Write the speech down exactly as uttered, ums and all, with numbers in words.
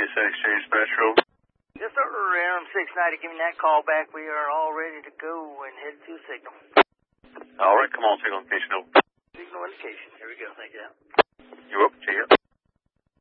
Mesa Exchange Patrol. Yes, sir. Around six ninety, give me that call back. We are all ready to go and head to signal. All right, come on, signal indication. Signal indication. Here we go. Thank you. You're up, see ya.